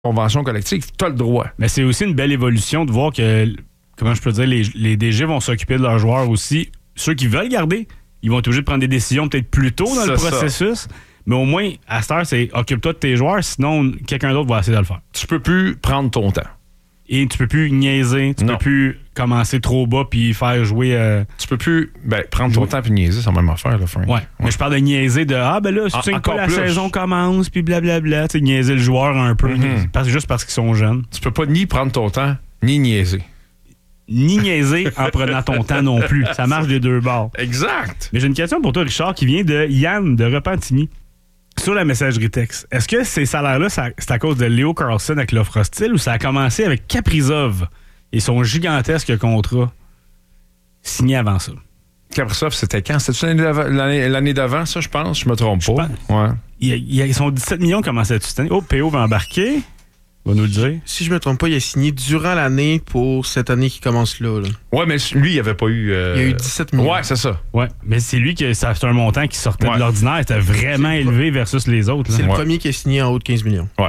convention collective, tu as le droit. Mais c'est aussi une belle évolution de voir que, comment je peux dire, les DG vont s'occuper de leurs joueurs aussi. Ceux qui veulent garder, ils vont être obligés de prendre des décisions peut-être plus tôt dans le processus. Mais au moins, à cette heure, c'est occupe-toi de tes joueurs, sinon quelqu'un d'autre va essayer de le faire. Tu peux plus prendre ton temps. Et tu peux plus niaiser, tu peux plus commencer trop bas puis faire jouer... Tu peux plus prendre ton temps puis niaiser, c'est la même affaire, là, Frank. Ouais. Mais je parle de niaiser de là, si tu sais pas la saison commence, puis blablabla, tu sais, niaiser le joueur un peu, juste parce qu'ils sont jeunes. Tu peux pas ni prendre ton temps, ni niaiser. Ni niaiser en prenant ton temps non plus. Ça marche des deux bords. Exact. Mais j'ai une question pour toi, Richard, qui vient de Yann de Repentigny. Sur la messagerie texte, est-ce que ces salaires-là, c'est à cause de Leo Carlsson avec l'offre hostile ou ça a commencé avec Kaprizov et son gigantesque contrat signé avant ça? Kaprizov, c'était quand? C'était l'année d'avant, ça, je pense? Je me trompe pas. Ouais. Ils sont 17 millions commencé cette année. Oh, PO va embarquer. Va nous le dire. Si je me trompe pas, il a signé durant l'année pour cette année qui commence là. Ouais, mais lui, il avait pas eu... Il y a eu 17 millions. Ouais, c'est ça. Ouais, mais c'est lui qui c'est un montant qui sortait de l'ordinaire. C'était vraiment élevé versus les autres. Là. C'est le premier qui a signé en haut de 15 millions. Ouais.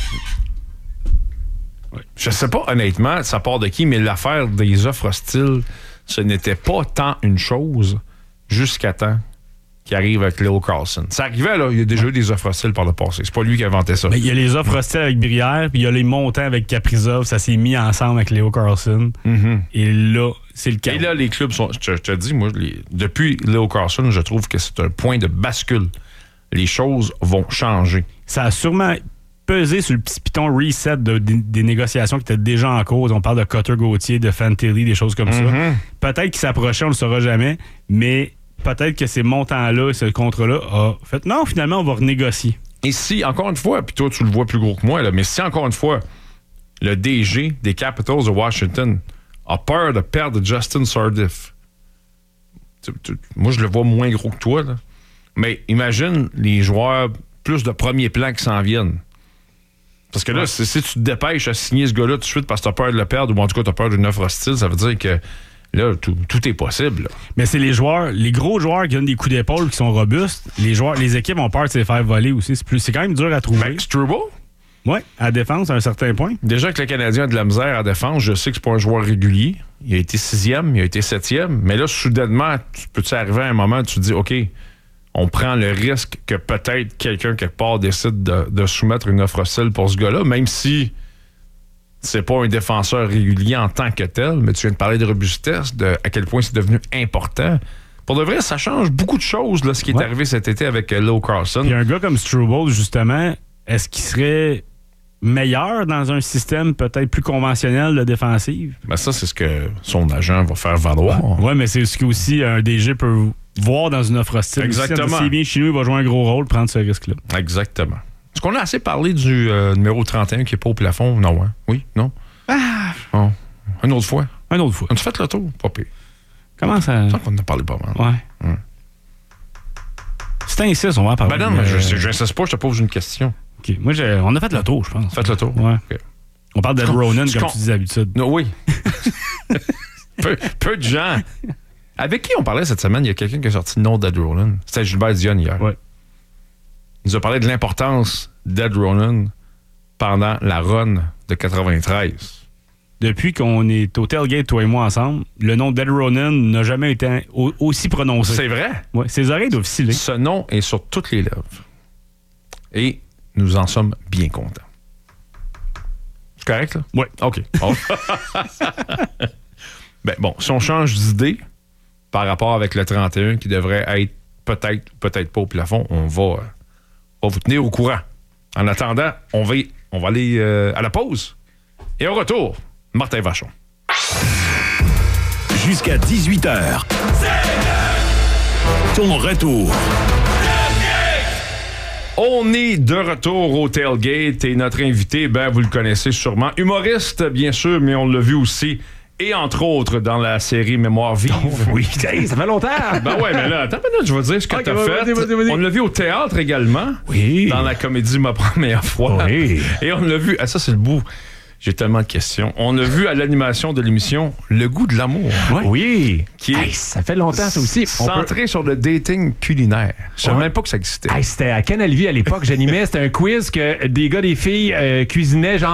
Je sais pas, honnêtement, ça part de qui, mais l'affaire des offres hostiles, ce n'était pas tant une chose jusqu'à temps qui arrive avec Leo Carlsson. Ça arrivait, là, il y a déjà eu des offres hostiles par le passé. C'est pas lui qui a inventé ça. Mais il y a les offres hostiles avec Brière, puis il y a les montants avec Kaprizov. Ça s'est mis ensemble avec Leo Carlsson. Et là, c'est le cas. Et là, les clubs sont... Je te dis, moi, depuis Leo Carlsson, je trouve que c'est un point de bascule. Les choses vont changer. Ça a sûrement pesé sur le petit piton reset des négociations qui étaient déjà en cause. On parle de Cutter Gauthier, de Fantilli, des choses comme ça. Peut-être qu'il s'approchait, on ne le saura jamais, mais... Peut-être que ces montants-là, ce contrat-là a fait non, finalement, on va renégocier. Et si, encore une fois, puis toi, tu le vois plus gros que moi, là, mais si, encore une fois, le DG des Capitals de Washington a peur de perdre Justin Sardif, moi, je le vois moins gros que toi, là. Mais imagine les joueurs plus de premier plan qui s'en viennent. Parce que là, si tu te dépêches à signer ce gars-là tout de suite parce que tu as peur de le perdre, ou en tout cas, tu as peur d'une offre hostile, ça veut dire que là, tout est possible. Là. Mais c'est les joueurs, les gros joueurs qui donnent des coups d'épaule qui sont robustes. Les équipes ont peur de se les faire voler aussi. C'est quand même dur à trouver. Ben, Struble? Oui, à défense à un certain point. Déjà que le Canadien a de la misère à défense, je sais que c'est pas un joueur régulier. Il a été 6e, il a été 7e. Mais là, soudainement, tu peux-tu arriver à un moment où tu te dis, OK, on prend le risque que peut-être quelqu'un quelque part décide de soumettre une offre hostile pour ce gars-là, même si c'est pas un défenseur régulier en tant que tel, mais tu viens de parler de robustesse, à quel point c'est devenu important. Pour de vrai, ça change beaucoup de choses, là, ce qui est arrivé cet été avec Leo Carlsson. Puis un gars comme Struble, justement, est-ce qu'il serait meilleur dans un système peut-être plus conventionnel de défensive? Ben ça, c'est ce que son agent va faire valoir. Oui, mais c'est ce qu'aussi un DG peut voir dans une offre hostile. Exactement. S'il vient chez nous, il va jouer un gros rôle, prendre ce risque-là. Exactement. Est-ce qu'on a assez parlé du numéro 31 qui n'est pas au plafond? Non, hein? Oui? Non? Oh. Une autre fois? Une autre fois. On a fait le tour? Pas pire. Comment ça? Ça qu'on en a parlé pas mal. Ouais. C'est ainsi, on va en parler. Ben non, mais je ne sais pas, je te pose une question. OK. Moi, on a fait le tour, je pense. Faites le tour? Ouais. Okay. On parle d'Ed Ronan, comme tu dis d'habitude. Non, oui. peu de gens. Avec qui on parlait cette semaine? Il y a quelqu'un qui a sorti le nom d'Ed Ronan. C'était Gilbert Dion hier. Ouais. Il nous a parlé de l'importance d'Ed Ronan pendant la run de 93. Depuis qu'on est au tailgate, toi et moi, ensemble, le nom d'Ed Ronan n'a jamais été aussi prononcé. C'est vrai? Ouais, ses oreilles doivent sciller. Ce nom est sur toutes les lèvres. Et nous en sommes bien contents. C'est correct, là? Oui. OK. Oh. Ben, bon, si on change d'idée par rapport avec le 31 qui devrait être peut-être pas au plafond, on va vous tenir au courant. En attendant, on va aller à la pause. Et au retour, Martin Vachon. Jusqu'à 18h. Ton retour. On est de retour au tailgate et notre invité, ben vous le connaissez sûrement, humoriste bien sûr, mais on l'a vu aussi et entre autres dans la série Mémoire vive. Oui, ça fait longtemps. Ben ouais, mais là, attends une minute, je vais dire ce que t'as fait. Vas-y. On l'a vu au théâtre également. Oui. Dans la comédie Ma première fois. Oui. Et on l'a vu, ça c'est le bout. J'ai tellement de questions. On a vu à l'animation de l'émission Le goût de l'amour. Oui. Qui est ça fait longtemps, ça aussi. Centré sur le dating culinaire. Je savais même pas que ça existait. C'était à Canal Vie à l'époque. J'animais. C'était un quiz que des gars, des filles cuisinaient genre